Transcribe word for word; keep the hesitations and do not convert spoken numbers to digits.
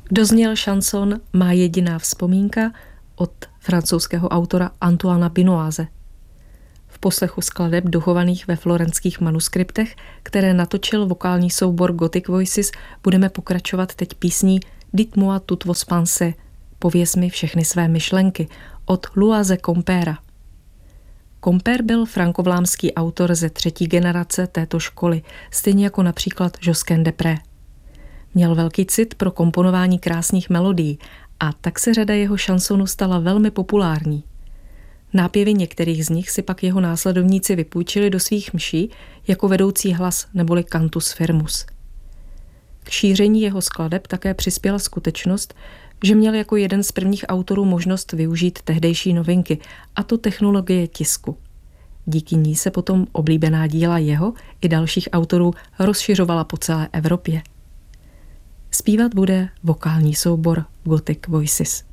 Dozněl šanson Má jediná vzpomínka od francouzského autora Antoana Binoise. V poslechu skladeb dochovaných ve florenských manuskriptech, které natočil vokální soubor Gothic Voices, budeme pokračovat teď písní Dites-moi toutes vos pensées, pověz mi všechny své myšlenky, od Louise Compera. Comper byl frankovlámský autor ze třetí generace této školy, stejně jako například Josquin des Prés. Měl velký cit pro komponování krásných melodií a tak se řada jeho šansonů stala velmi populární. Nápěvy některých z nich si pak jeho následovníci vypůjčili do svých mší jako vedoucí hlas neboli cantus firmus. K šíření jeho skladeb také přispěla skutečnost, že měl jako jeden z prvních autorů možnost využít tehdejší novinky, a to technologie tisku. Díky ní se potom oblíbená díla jeho i dalších autorů rozšiřovala po celé Evropě. Zpívat bude vokální soubor Gothic Voices.